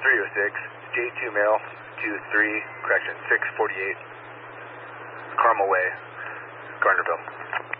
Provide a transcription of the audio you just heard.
306, J2 male, 23, correction, 648, Carmel Way, Gardnerville.